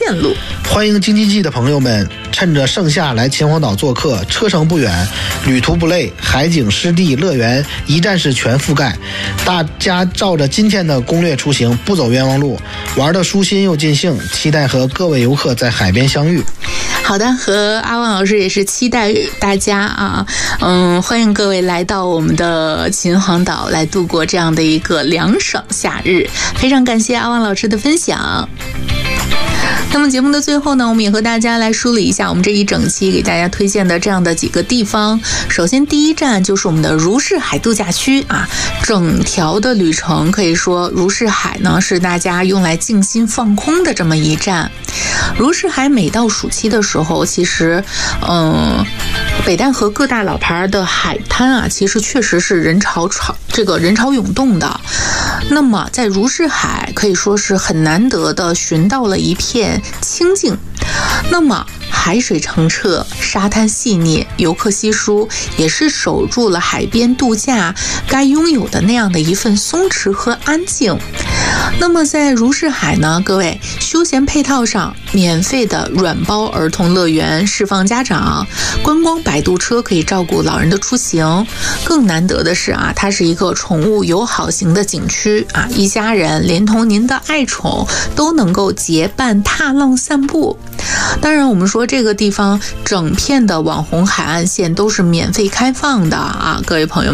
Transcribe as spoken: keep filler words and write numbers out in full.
线路。 欢迎京津冀的朋友们趁着盛夏来秦皇岛做客，车程不远，旅途不累，海景湿地乐园一站式全覆盖。大家照着今天的攻略出行，不走冤枉路，玩得舒心又尽兴，期待和各位游客在海边相遇。 好的，和阿旺老师也是期待大家啊，嗯，欢迎各位来到我们的秦皇岛来度过这样的一个凉爽夏日。非常感谢阿旺老师的分享。那么节目的最后呢，我们也和大家来梳理一下我们这一整期给大家推荐的这样的几个地方。首先第一站就是我们的如是海度假区啊，整条的旅程可以说如是海呢是大家用来静心放空的这么一站。如是海每到暑期的时候，其实嗯北戴河各大老牌的海滩啊，其实确实是人潮潮这个人潮涌动的。那么在如是海可以说是很难得的寻到了一片清静。那么海水澄澈，沙滩细腻，游客稀疏，也是守住了海边度假该拥有的那样的一份松弛和安静。那么在如是海呢，各位休闲配套上，免费的软包儿童乐园释放家长，观光摆渡车可以照顾老人的出行。更难得的是啊，它是一个宠物友好型的景区啊，一家人连同您的爱宠都能够结伴踏浪散步。当然我们说这个地方整片的网红海岸线都是免费开放的啊，各位朋友